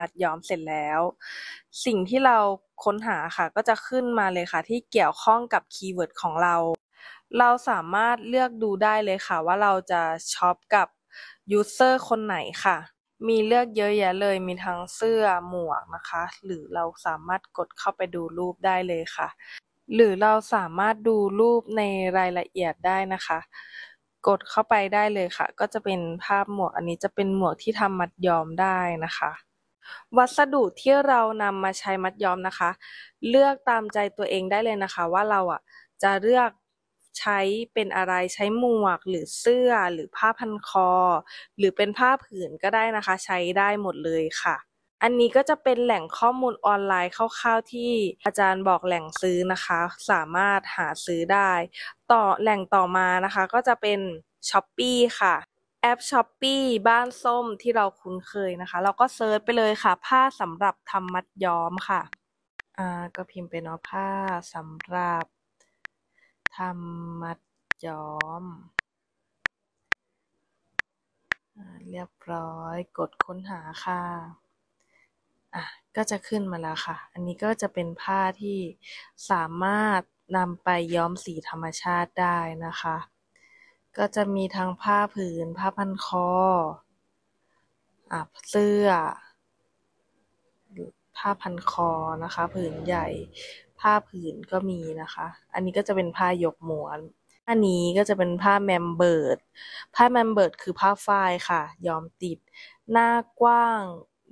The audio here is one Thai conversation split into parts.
มัดย้อมเสร็จแล้ว สิ่งที่เราค้นหาค่ะก็จะขึ้นมาเลยค่ะที่เกี่ยวข้องกับคีย์เวิร์ดของเราสามารถเลือกดูได้เลยค่ะว่าเราจะช็อปกับยูเซอร์คนไหนค่ะมีเลือกเยอะแยะเลยมีทั้งเสื้อหมวกนะคะหรือเราสามารถกดเข้าไปดูรูปได้เลยค่ะหรือเราสามารถดูรูปในรายละเอียดได้นะคะกดเข้าไปได้เลยค่ะก็จะเป็นภาพหมวกอันนี้จะเป็นหมวกที่ทำมัดย้อมได้นะคะวัสดุที่เรานำมาใช้มัดย้อมนะคะเลือกตามใจตัวเองได้เลยนะคะว่าเราจะเลือกใช้เป็นอะไรใช้หมวกหรือเสื้อหรือผ้าพันคอหรือเป็นผ้าผืนก็ได้นะคะใช้ได้หมดเลยค่ะอันนี้ก็จะเป็นแหล่งข้อมูลออนไลน์คร่าวๆที่อาจารย์บอกแหล่งซื้อนะคะสามารถหาซื้อได้แหล่งต่อมานะคะก็จะเป็น Shopee ค่ะแอป Shopee บ้านส้มที่เราคุ้นเคยนะคะเราก็เซิร์ชไปเลยค่ะผ้าสำหรับทำมัดย้อมค่ะก็พิมพ์เป็นผ้าสำหรับทำมัดย้อมเรียบร้อยกดค้นหาค่ะก็จะขึ้นมาแล้วค่ะอันนี้ก็จะเป็นผ้าที่สามารถนำไปย้อมสีธรรมชาติได้นะคะก็จะมีทั้งผ้าผืนผ้าพันคอเสื้อผ้าพันคอนะคะผืนใหญ่ผ้าผืนก็มีนะคะอันนี้ก็จะเป็นผ้ายกม้วนอันนี้ก็จะเป็นผ้าแมมเบิร์ดผ้าแมมเบิร์ดคือผ้าฝ้ายค่ะย้อมติดหน้ากว้าง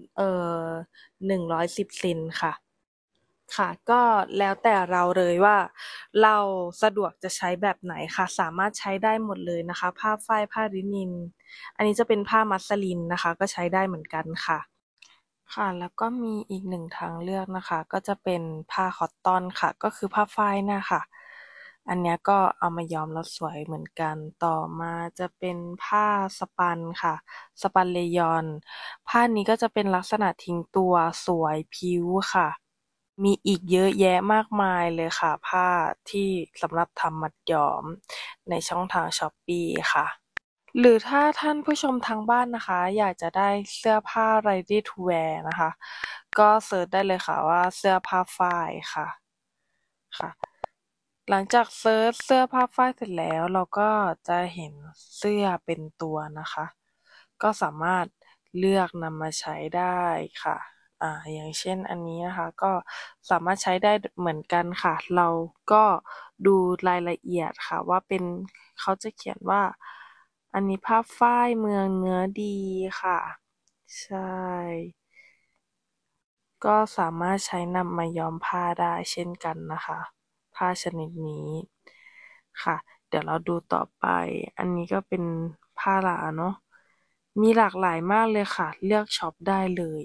110 เซนค่ะก็แล้วแต่เราเลยว่าเราสะดวกจะใช้แบบไหนค่ะสามารถใช้ได้หมดเลยนะคะผ้าฝ้ายผ้าลินินอันนี้จะเป็นผ้ามัสลินนะคะก็ใช้ได้เหมือนกันค่ะแล้วก็มีอีกหนึ่งทางเลือกนะคะก็จะเป็นผ้าคอตตอนค่ะก็คือผ้าฝ้ายนะคะอันเนี้ยก็เอามาย้อมแล้วสวยเหมือนกันต่อมาจะเป็นผ้าสปันค่ะสปันเลยอนผ้านี้ก็จะเป็นลักษณะทิ้งตัวสวยพิ้วค่ะมีอีกเยอะแยะมากมายเลยค่ะผ้าที่สำหรับทำมัดย้อมในช่องทาง Shopee ค่ะ หรือถ้าท่านผู้ชมทางบ้านนะคะอยากจะได้เสื้อผ้า ready to wear นะคะก็เสิร์ชได้เลยค่ะว่าเสื้อผ้าฝ้ายค่ะหลังจากเซิร์ชเสื้อผ้าฝ้ายเสร็จแล้วเราก็จะเห็นเสื้อเป็นตัวนะคะก็สามารถเลือกนำมาใช้ได้ค่ะอย่างเช่นอันนี้นะคะก็สามารถใช้ได้เหมือนกันค่ะเราก็ดูรายละเอียดค่ะว่าเป็นเขาจะเขียนว่าอันนี้ผ้าฝ้ายเมืองเนื้อดีค่ะใช่ก็สามารถใช้นำมาย้อมผ้าได้เช่นกันนะคะผ้าชนิดนี้ค่ะเดี๋ยวเราดูต่อไปอันนี้ก็เป็นผ้าหลาเนาะมีหลากหลายมากเลยค่ะเลือกช็อปได้เลย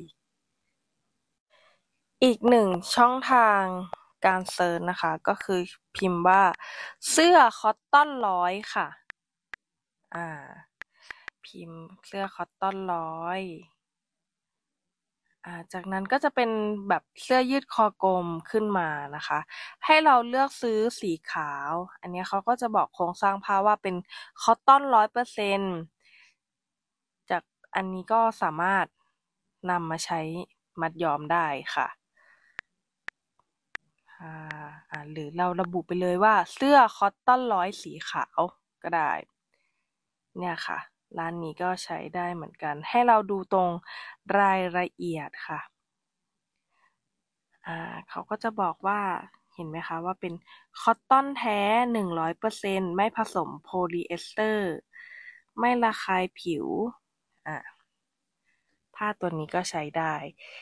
อีกหนึ่งช่องทางการเซิร์ชนะคะก็คือพิมพ์ว่าเสื้อคอตตอนร้อยค่ะอ่าพิมพ์เสื้อคอตตอนร้อยจากนั้นก็จะเป็นแบบเสื้อยืดคอกลมขึ้นมานะคะให้เราเลือกซื้อสีขาวอันนี้เขาก็จะบอกโครงสร้างผ้าว่าเป็นคอตตอน100%จากอันนี้ก็สามารถนำมาใช้มัดย้อมได้ค่ะหรือเราระบุไปเลยว่าเสื้อคอตตอนร้อยสีขาวก็ได้เนี่ยค่ะร้านนี้ก็ใช้ได้เหมือนกันให้เราดูตรงรายละเอียดค่ะ เขาก็จะบอกว่าเห็นไหมคะว่าเป็นคอตตอนแท้100%ไม่ผสมโพลีเอสเตอร์ไม่ระคายผิวอ่าผ้าตัวนี้ก็ใช้ได้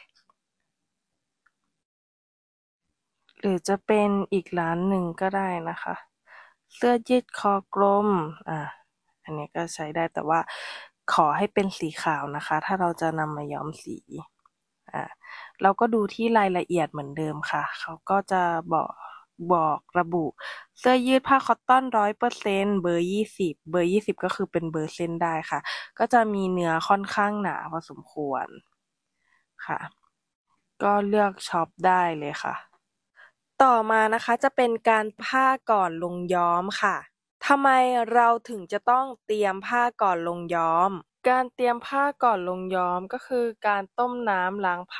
หรือจะเป็นอีกร้านหนึ่งก็ได้นะคะเสื้อยืดคอกลมอันนี้ก็ใช้ได้แต่ว่าขอให้เป็นสีขาวนะคะถ้าเราจะนำมาย้อมสีอ่าเราก็ดูที่รายละเอียดเหมือนเดิมค่ะเขาก็จะบอกระบุเสื้อยืดผ้าคอตตอน100%เบอร์ 20ก็คือเป็นเบอร์เส้นได้ค่ะก็จะมีเนื้อค่อนข้างหนาพอสมควรค่ะก็เลือกช็อปได้เลยค่ะต่อมานะคะจะเป็นการผ้าก่อนลงย้อมค่ะทำไมเราถึงจะต้องเตรียมผ้าก่อนลงย้อมการเตรียมผ้าก่อนลงย้อมก็คือการต้มน้ำล้างผ้า